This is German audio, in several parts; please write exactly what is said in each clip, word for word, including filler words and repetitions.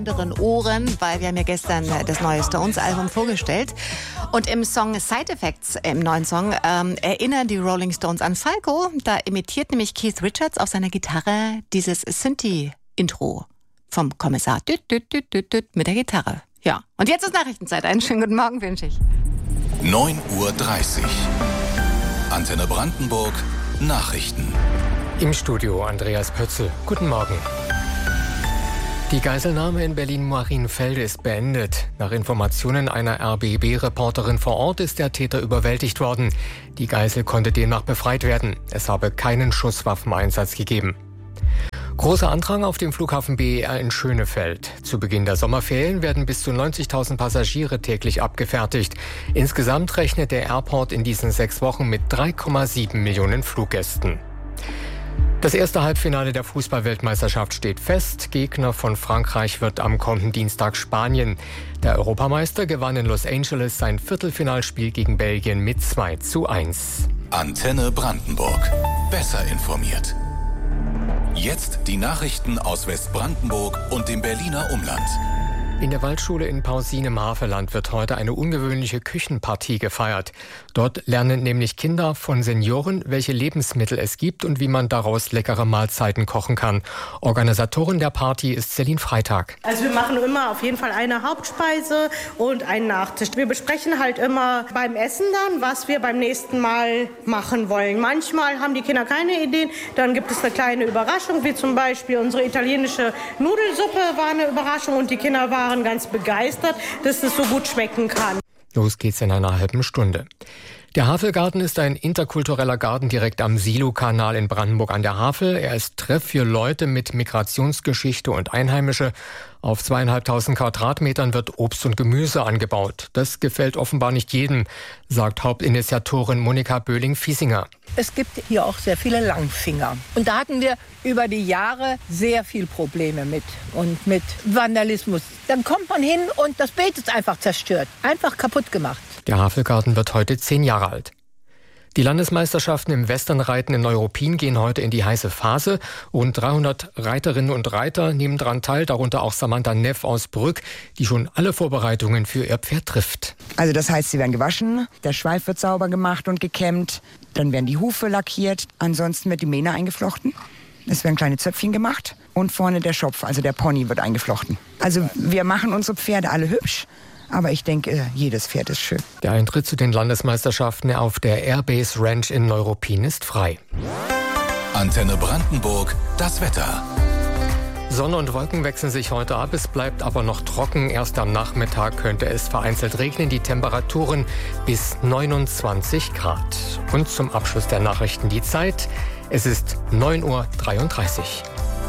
anderen Ohren, weil wir haben ja gestern das neue Stones-Album vorgestellt. Und im Song Side Effects, im neuen Song, ähm, erinnern die Rolling Stones an Falco. Da imitiert nämlich Keith Richards auf seiner Gitarre dieses Synthie-Intro vom Kommissar düt, düt, düt, düt, düt, mit der Gitarre. Ja, und jetzt ist Nachrichtenzeit. Einen schönen guten Morgen wünsche ich. neun Uhr dreißig. Antenne Brandenburg. Nachrichten. Im Studio Andreas Pötzl. Guten Morgen. Die Geiselnahme in Berlin-Marienfelde ist beendet. Nach Informationen einer R B B-Reporterin vor Ort ist der Täter überwältigt worden. Die Geisel konnte demnach befreit werden. Es habe keinen Schusswaffeneinsatz gegeben. Großer Andrang auf dem Flughafen B E R in Schönefeld. Zu Beginn der Sommerferien werden bis zu neunzigtausend Passagiere täglich abgefertigt. Insgesamt rechnet der Airport in diesen sechs Wochen mit drei Komma sieben Millionen Fluggästen. Das erste Halbfinale der Fußball-Weltmeisterschaft steht fest. Gegner von Frankreich wird am kommenden Dienstag Spanien. Der Europameister gewann in Los Angeles sein Viertelfinalspiel gegen Belgien mit zwei zu eins. Antenne Brandenburg. Besser informiert. Jetzt die Nachrichten aus Westbrandenburg und dem Berliner Umland. In der Waldschule in Pausin im Havelland wird heute eine ungewöhnliche Küchenpartie gefeiert. Dort lernen nämlich Kinder von Senioren, welche Lebensmittel es gibt und wie man daraus leckere Mahlzeiten kochen kann. Organisatorin der Party ist Celine Freitag. Also wir machen immer auf jeden Fall eine Hauptspeise und einen Nachtisch. Wir besprechen halt immer beim Essen dann, was wir beim nächsten Mal machen wollen. Manchmal haben die Kinder keine Ideen, dann gibt es eine kleine Überraschung, wie zum Beispiel unsere italienische Nudelsuppe war eine Überraschung und die Kinder waren ganz begeistert, dass es so gut schmecken kann. Los geht's in einer halben Stunde. Der Havelgarten ist ein interkultureller Garten direkt am Silo-Kanal in Brandenburg an der Havel. Er ist Treff für Leute mit Migrationsgeschichte und Einheimische. Auf zweieinhalbtausend Quadratmetern wird Obst und Gemüse angebaut. Das gefällt offenbar nicht jedem, sagt Hauptinitiatorin Monika Böhling-Fiesinger. Es gibt hier auch sehr viele Langfinger. Und da hatten wir über die Jahre sehr viel Probleme mit und mit Vandalismus. Dann kommt man hin und das Beet ist einfach zerstört, einfach kaputt gemacht. Der Havelgarten wird heute zehn Jahre alt. Die Landesmeisterschaften im Westernreiten in Neuruppin gehen heute in die heiße Phase. Rund dreihundert Reiterinnen und Reiter nehmen daran teil, darunter auch Samantha Neff aus Brück, die schon alle Vorbereitungen für ihr Pferd trifft. Also das heißt, sie werden gewaschen, der Schweif wird sauber gemacht und gekämmt, dann werden die Hufe lackiert, ansonsten wird die Mähne eingeflochten. Es werden kleine Zöpfchen gemacht und vorne der Schopf, also der Pony, wird eingeflochten. Also wir machen unsere Pferde alle hübsch. Aber ich denke, jedes Pferd ist schön. Der Eintritt zu den Landesmeisterschaften auf der Airbase Ranch in Neuruppin ist frei. Antenne Brandenburg, das Wetter. Sonne und Wolken wechseln sich heute ab, es bleibt aber noch trocken. Erst am Nachmittag könnte es vereinzelt regnen, die Temperaturen bis neunundzwanzig Grad. Und zum Abschluss der Nachrichten die Zeit. Es ist neun Uhr dreiunddreißig.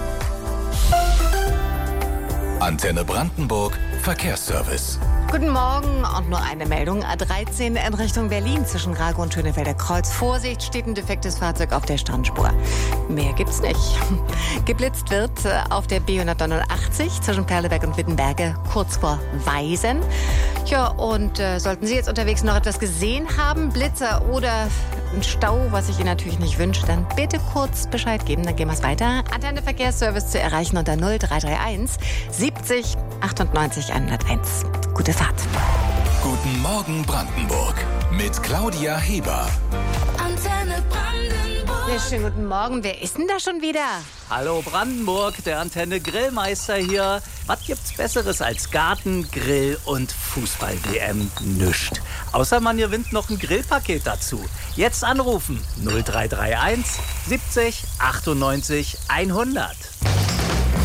Antenne Brandenburg, Verkehrsservice. Guten Morgen und nur eine Meldung. A dreizehn in Richtung Berlin zwischen Rago und Schönefelder Kreuz. Vorsicht, steht ein defektes Fahrzeug auf der Standspur. Mehr gibt's nicht. Geblitzt wird auf der B hundertneunundachtzig zwischen Perleberg und Wittenberge kurz vor Weisen. Ja, und äh, sollten Sie jetzt unterwegs noch etwas gesehen haben, Blitzer oder ein Stau, was ich Ihnen natürlich nicht wünsche, dann bitte kurz Bescheid geben, dann gehen wir es weiter. Antenne Verkehrsservice zu erreichen unter null drei drei eins siebzig achtundneunzig hunderteins. Gute Fahrt. Guten Morgen Brandenburg mit Claudia Heber. Antenne Brandenburg. Ja, schönen guten Morgen. Wer ist denn da schon wieder? Hallo Brandenburg, der Antenne Grillmeister hier. Was gibt's Besseres als Garten, Grill und Fußball-W M? Nüscht. Außer man gewinnt noch ein Grillpaket dazu. Jetzt anrufen null drei drei eins siebzig achtundneunzig hundert.